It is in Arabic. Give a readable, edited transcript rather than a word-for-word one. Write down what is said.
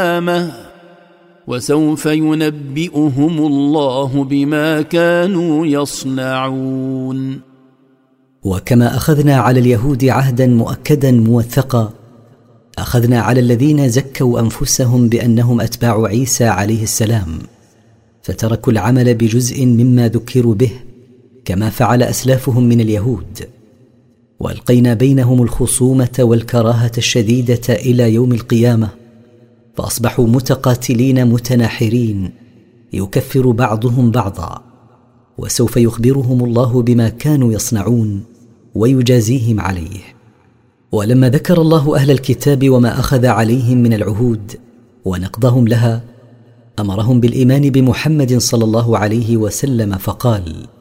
وسوف ينبئهم الله بما كانوا يصنعون. وكما أخذنا على اليهود عهدا مؤكدا موثقا، أخذنا على الذين زكوا أنفسهم بأنهم أتباع عيسى عليه السلام، فتركوا العمل بجزء مما ذكروا به كما فعل أسلافهم من اليهود، وألقينا بينهم الخصومة والكراهة الشديدة إلى يوم القيامة، فأصبحوا متقاتلين متناحرين يكفر بعضهم بعضا، وسوف يخبرهم الله بما كانوا يصنعون ويجازيهم عليه. ولما ذكر الله أهل الكتاب وما أخذ عليهم من العهود ونقضهم لها، أمرهم بالإيمان بمحمد صلى الله عليه وسلم فقال: